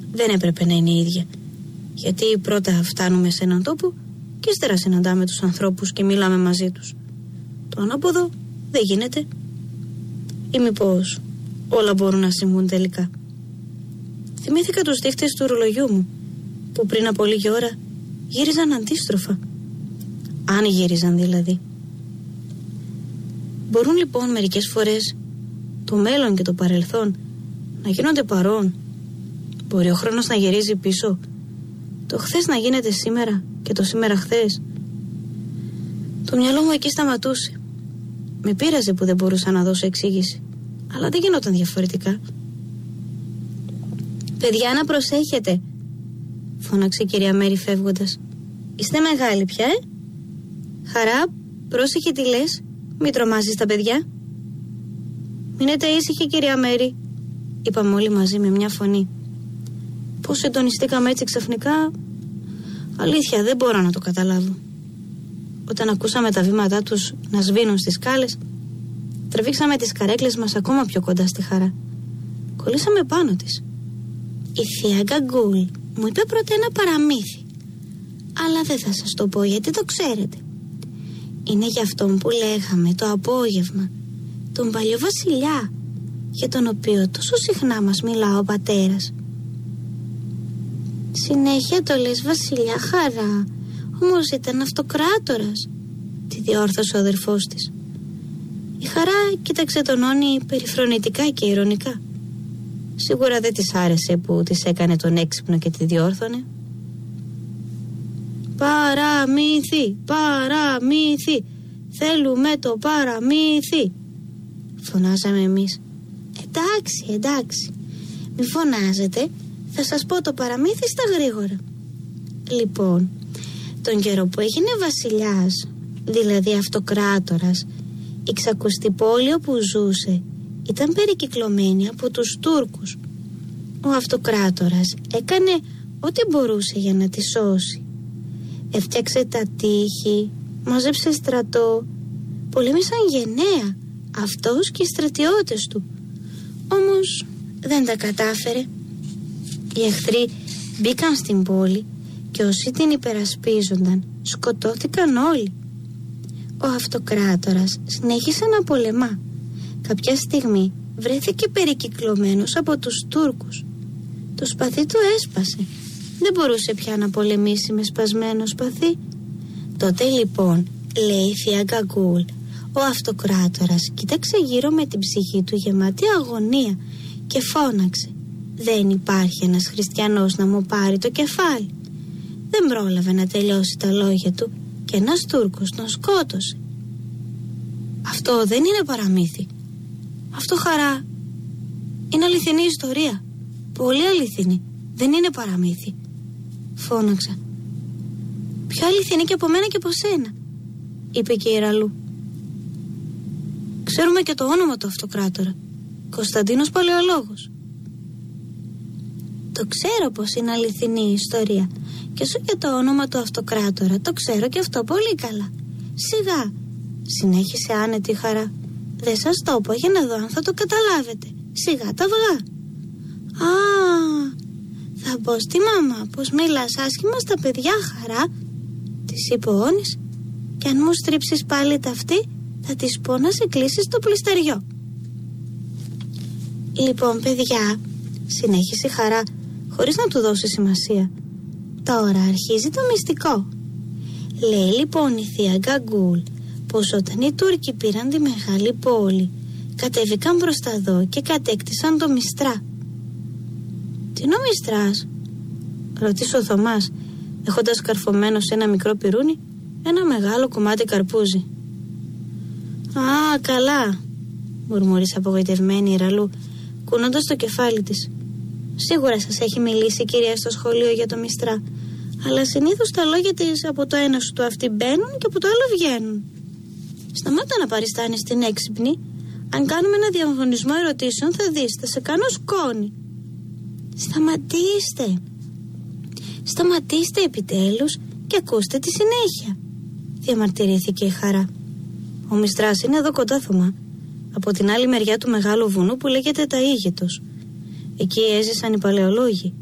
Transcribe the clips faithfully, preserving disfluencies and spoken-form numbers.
δεν έπρεπε να είναι η ίδια. Γιατί πρώτα φτάνουμε σε έναν τόπο και ύστερα συναντάμε τους ανθρώπους και μιλάμε μαζί τους. Το ανάποδο δεν γίνεται. Ή μήπως όλα μπορούν να συμβούν τελικά? Θυμήθηκα τους δείχτες του ρολογιού μου, που πριν από λίγη ώρα γύριζαν αντίστροφα. Αν γύριζαν δηλαδή. Μπορούν λοιπόν μερικές φορές το μέλλον και το παρελθόν να γίνονται παρόν. Μπορεί ο χρόνος να γυρίζει πίσω, το χθες να γίνεται σήμερα και το σήμερα χθες. Το μυαλό μου εκεί σταματούσε. Με πείραζε που δεν μπορούσα να δώσω εξήγηση, αλλά δεν γινόταν διαφορετικά. «Παιδιά, να προσέχετε», φώναξε η κυρία Μέρη φεύγοντας. «Είστε μεγάλοι πια, ε? Χαρά, πρόσεχε τι λες, μην τρομάζεις τα παιδιά». «Μείνετε ήσυχοι, κυρία Μέρη», είπαμε όλοι μαζί με μια φωνή. Πώς συντονιστήκαμε έτσι ξαφνικά, αλήθεια δεν μπορώ να το καταλάβω. Όταν ακούσαμε τα βήματά τους να σβήνουν στις σκάλες, τραβήξαμε τις καρέκλες μας ακόμα πιο κοντά στη Χαρά. Κολλήσαμε πάνω της. «Η θεία Γκαγκούλ μου είπε πρώτα ένα παραμύθι, αλλά δεν θα σας το πω γιατί το ξέρετε. Είναι για αυτόν που λέγαμε το απόγευμα, τον παλιό βασιλιά, για τον οποίο τόσο συχνά μας μιλά ο πατέρας». «Συνέχεια το λες βασιλιά, Χαρά, όμως ήταν αυτοκράτορας», τη διόρθωσε ο αδερφός της. Η Χαρά κοίταξε τον Όνη περιφρονητικά και ειρωνικά. Σίγουρα δεν της άρεσε που της έκανε τον έξυπνο και τη διόρθωνε. «Παραμύθι, παραμύθι, θέλουμε το παραμύθι», φωνάζαμε εμείς. «Εντάξει, εντάξει, μη φωνάζετε, θα σας πω το παραμύθι στα γρήγορα». Λοιπόν, τον καιρό που έγινε βασιλιάς, δηλαδή αυτοκράτορας, η ξακουστή πόλη όπου ζούσε ήταν περικυκλωμένη από τους Τούρκους. Ο αυτοκράτορας έκανε ό,τι μπορούσε για να τη σώσει. Έφτιαξε τα τείχη, μάζεψε στρατό, πολέμησαν γενναία αυτός και οι στρατιώτες του. Όμως δεν τα κατάφερε. Οι εχθροί μπήκαν στην πόλη και όσοι την υπερασπίζονταν σκοτώθηκαν όλοι. Ο αυτοκράτορας συνέχισε να πολεμά. Κάποια στιγμή βρέθηκε περικυκλωμένος από τους Τούρκους. Το σπαθί του έσπασε. Δεν μπορούσε πια να πολεμήσει με σπασμένο σπαθί. Τότε λοιπόν, λέει η θεία Γκαγκούλ, ο αυτοκράτορας κοίταξε γύρω με την ψυχή του γεμάτη αγωνία και φώναξε: «Δεν υπάρχει ένας χριστιανός να μου πάρει το κεφάλι». Δεν πρόλαβε να τελειώσει τα λόγια του και ένας Τούρκος τον σκότωσε. Αυτό δεν είναι παραμύθι. Αυτό, Χαρά, είναι αληθινή ιστορία. Πολύ αληθινή. Δεν είναι παραμύθι, φώναξα. «Πιο αληθινή και από μένα και από σένα», είπε και η Ραλού. «Ξέρουμε και το όνομα του αυτοκράτορα, Κωνσταντίνος Παλαιολόγος». «Το ξέρω πως είναι αληθινή η ιστορία και σου και το όνομα του αυτοκράτορα το ξέρω και αυτό πολύ καλά. Σιγά», συνέχισε άνετη η Χαρά. «Δεν σας το πω για να δω αν θα το καταλάβετε. Σιγά τα αυγά». «Α, θα πω στη μαμά πως μιλάς άσχημα στα παιδιά, Χαρά», της είπε ο Όνης, «και αν μου στρίψεις πάλι ταυτή θα της πω να σε κλείσεις το πλυστεριό». «Λοιπόν, παιδιά», συνέχισε η Χαρά χωρίς να του δώσει σημασία, «τώρα αρχίζει το μυστικό. Λέει λοιπόν η θεία Γκαγκούλ πως όταν οι Τούρκοι πήραν τη μεγάλη πόλη, κατέβηκαν προς τα δω και κατέκτησαν το Μιστρά». «Τι είναι ο Μιστράς?» ρώτησε ο Θωμάς, έχοντας καρφωμένο σε ένα μικρό πυρούνι ένα μεγάλο κομμάτι καρπούζι. «Α, καλά», μουρμούρισε απογοητευμένη η Ραλού, κουνώντας το κεφάλι της. «Σίγουρα σας έχει μιλήσει η κυρία στο σχολείο για το Μιστρά, αλλά συνήθως τα λόγια της από το ένα σου του αυτή μπαίνουν και από το άλλο βγαίνουν. Σταμάτα να παριστάνεις την έξυπνη. Αν κάνουμε ένα διαγωνισμό ερωτήσεων θα δεις, θα σε κάνω σκόνη». «Σταματήστε, σταματήστε επιτέλους και ακούστε τη συνέχεια», διαμαρτυρήθηκε η Χαρά. «Ο Μιστράς είναι εδώ κοντά, Θωμά, από την άλλη μεριά του μεγάλου βουνού που λέγεται Ταΐγετος. Εκεί έζησαν οι παλαιολόγοι.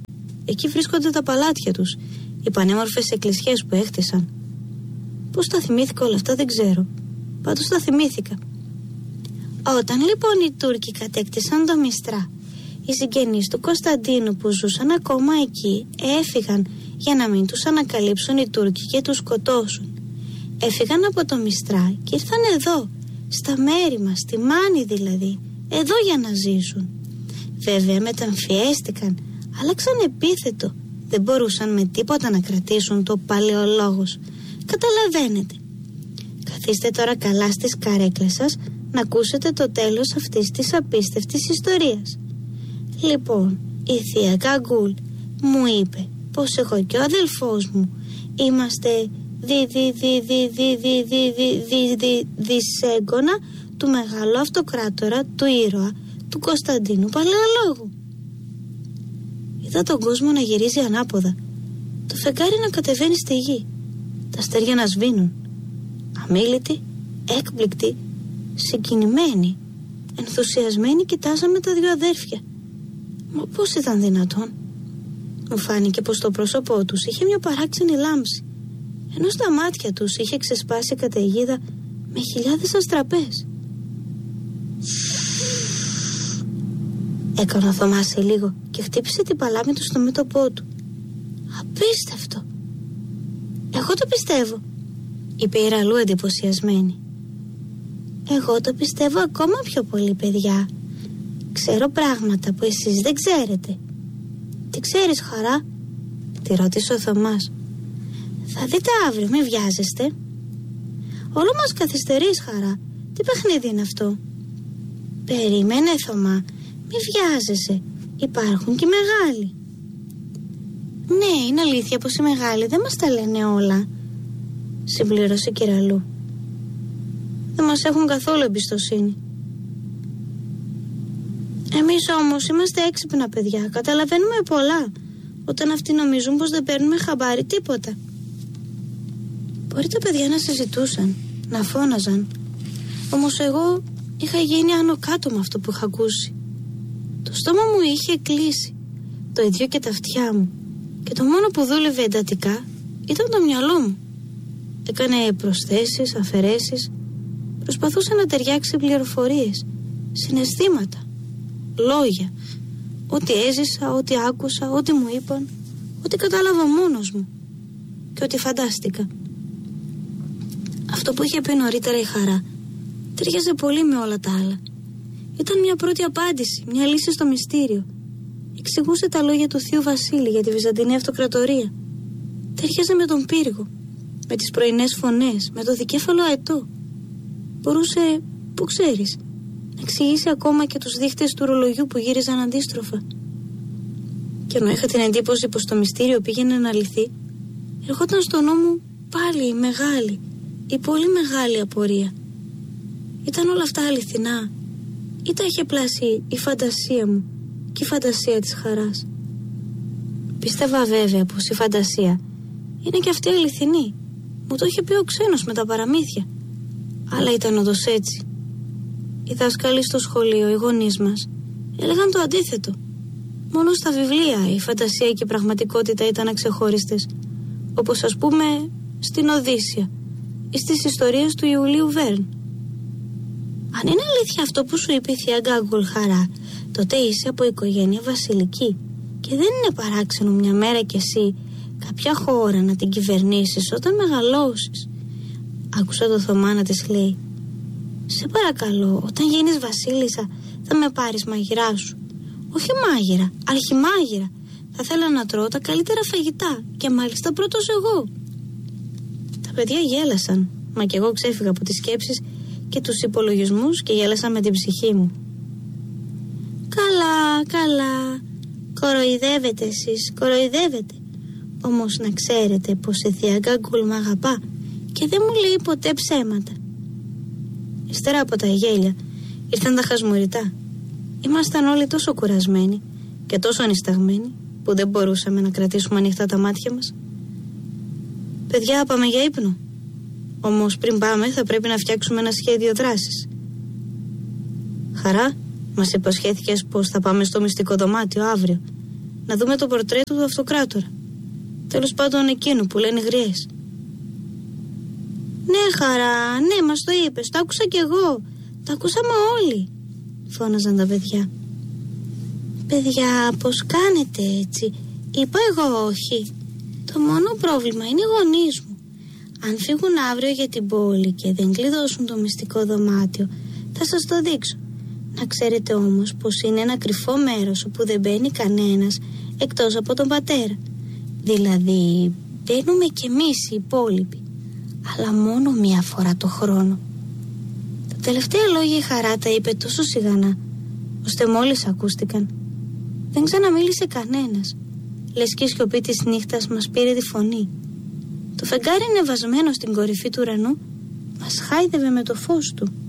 Εκεί βρίσκονται τα παλάτια τους, οι πανέμορφες εκκλησιές που έχτισαν. Πώς τα θυμήθηκα όλα αυτά δεν ξέρω. Πάντως τα θυμήθηκα. Όταν λοιπόν οι Τούρκοι κατέκτησαν το Μιστρά, οι συγγενείς του Κωνσταντίνου που ζούσαν ακόμα εκεί έφυγαν για να μην τους ανακαλύψουν οι Τούρκοι και τους σκοτώσουν. Έφυγαν από το Μιστρά και ήρθαν εδώ, στα μέρη μας, στη Μάνη δηλαδή, εδώ για να ζήσουν. Βέβαια μεταμφιέστηκαν, άλλαξαν επίθετο, δεν μπορούσαν με τίποτα να κρατήσουν το παλαιολόγος. Καταλαβαίνετε. Καθίστε τώρα καλά στις καρέκλες σας να ακούσετε το τέλος αυτής της απίστευτης ιστορίας. Λοιπόν, η θεία Γκαγκούλ μου είπε πως εγώ και ο αδελφός μου είμαστε δι δι δι δι δι δι δι δι δι δισέγγωνα του μεγάλου αυτοκράτορα, του ήρωα, του Κωνσταντίνου Παλαιολόγου. Είδα τον κόσμο να γυρίζει ανάποδα, το φεγγάρι να κατεβαίνει στη γη, τα αστέρια να σβήνουν. Αμίλητοι, έκπληκτοι, συγκινημένοι, ενθουσιασμένοι κοιτάζαμε τα δυο αδέρφια. Μα πώς ήταν δυνατόν? Μου φάνηκε πως το πρόσωπό τους είχε μια παράξενη λάμψη, ενώ στα μάτια τους είχε ξεσπάσει καταιγίδα με χιλιάδες αστραπές. Έκανε ο Θωμάς σε λίγο και χτύπησε την παλάμη του στο μέτωπό του. Απίστευτο! Εγώ το πιστεύω, είπε η Ραλού εντυπωσιασμένη. Εγώ το πιστεύω ακόμα πιο πολύ, παιδιά. Ξέρω πράγματα που εσείς δεν ξέρετε. Τι ξέρεις, Χαρά? Τη ρώτησε ο Θωμάς. Θα δείτε αύριο, μη βιάζεστε. Όλο μας καθυστερείς, Χαρά. Τι παιχνίδι είναι αυτό? Περίμενε, Θωμά, μη βιάζεσαι. Υπάρχουν και οι μεγάλοι. Ναι, είναι αλήθεια πως οι μεγάλοι δεν μας τα λένε όλα, συμπλήρωσε η Κυραλού. Δεν μας έχουν καθόλου εμπιστοσύνη. Εμείς όμως είμαστε έξυπνα παιδιά, καταλαβαίνουμε πολλά, όταν αυτοί νομίζουν πως δεν παίρνουμε χαμπάρι τίποτα. Μπορεί τα παιδιά να συζητούσαν, να φώναζαν, όμως εγώ είχα γίνει άνω κάτω με αυτό που είχα ακούσει. Το στόμα μου είχε κλείσει, το ίδιο και τα αυτιά μου, και το μόνο που δούλευε εντατικά ήταν το μυαλό μου. Έκανε προσθέσεις, αφαιρέσεις, προσπαθούσε να ταιριάξει πληροφορίες, συναισθήματα, λόγια, ό,τι έζησα, ό,τι άκουσα, ό,τι μου είπαν, ό,τι κατάλαβα μόνος μου και ό,τι φαντάστηκα. Αυτό που είχε πει νωρίτερα η Χαρά ταιριάζε πολύ με όλα τα άλλα. Ήταν μια πρώτη απάντηση, μια λύση στο μυστήριο. Εξηγούσε τα λόγια του θείου Βασίλη για τη Βυζαντινή Αυτοκρατορία. Ταιριάζε με τον πύργο, με τις πρωινές φωνές, με το δικέφαλο αετό. Μπορούσε, που ξέρεις, να εξηγήσει ακόμα και τους δείχτες του ρολογιού που γύριζαν αντίστροφα. Και ενώ είχα την εντύπωση πως το μυστήριο πήγαινε να λυθεί, ερχόταν στο νου μου πάλι η μεγάλη, η πολύ μεγάλη απορία. Ήταν όλα αυτά αληθινά ή τα είχε πλάσει η φαντασία μου και η φαντασία της Χαράς? Πίστευα βέβαια πως η φαντασία είναι και αυτή αληθινή. Μου το είχε πει ο ξένος με τα παραμύθια. Αλλά ήταν όντως έτσι. Οι δάσκαλοι στο σχολείο, οι γονείς μας, έλεγαν το αντίθετο. Μόνο στα βιβλία η φαντασία και η πραγματικότητα ήταν αξεχώριστες, όπως ας πούμε στην Οδύσσεια ή στις ιστορίες του Ιουλίου Βέρν. Αν είναι αλήθεια αυτό που σου είπε η θεία Γκαγκούλ, Χαρά, τότε είσαι από οικογένεια βασιλική και δεν είναι παράξενο μια μέρα κι εσύ κάποια χώρα να την κυβερνήσεις όταν μεγαλώσεις. Άκουσα το Θωμά να της λέει: σε παρακαλώ, όταν γίνεις βασίλισσα θα με πάρεις μαγειρά σου. Όχι μάγειρα, αρχιμάγειρα. Θα θέλω να τρώω τα καλύτερα φαγητά και μάλιστα πρώτος εγώ. Τα παιδιά γέλασαν, μα κι εγώ ξέφυγα από τις σκέψεις και τους υπολογισμούς και γέλασα με την ψυχή μου. Καλά, καλά, κοροϊδεύετε εσείς, κοροϊδεύετε. Όμως να ξέρετε πως η θεία Γκαγκούλ μ' αγαπά και δεν μου λέει ποτέ ψέματα. Ύστερα από τα γέλια ήρθαν τα χασμουριτά. Ήμασταν όλοι τόσο κουρασμένοι και τόσο ανισταγμένοι που δεν μπορούσαμε να κρατήσουμε ανοιχτά τα μάτια μας. Παιδιά, πάμε για ύπνο. Όμως πριν πάμε θα πρέπει να φτιάξουμε ένα σχέδιο δράσης. Χαρά, μας υποσχέθηκες πως θα πάμε στο μυστικό δωμάτιο αύριο. να δούμε το πορτρέτο του αυτοκράτορα. Τέλος πάντων εκείνου που λένε γριές. Ναι Χαρά, ναι μας το είπες, το άκουσα κι εγώ. Το ακούσαμε όλοι, φώναζαν τα παιδιά. Παιδιά, πως κάνετε έτσι? Είπα εγώ όχι. Το μόνο πρόβλημα είναι οι γονείς μου. Αν φύγουν αύριο για την πόλη και δεν κλειδώσουν το μυστικό δωμάτιο, θα σας το δείξω. Να ξέρετε όμως πως είναι ένα κρυφό μέρος όπου δεν μπαίνει κανένας εκτός από τον πατέρα. Δηλαδή μπαίνουμε κι εμείς οι υπόλοιποι, αλλά μόνο μία φορά το χρόνο. Τα τελευταία λόγια η Χαρά τα είπε τόσο σιγανά, ώστε μόλις ακούστηκαν. Δεν ξαναμίλησε κανένας, λες και η σιωπή της νύχτας μας πήρε τη φωνή. Το φεγγάρι νεβασμένο στην κορυφή του ουρανού μας χάιδευε με το φως του.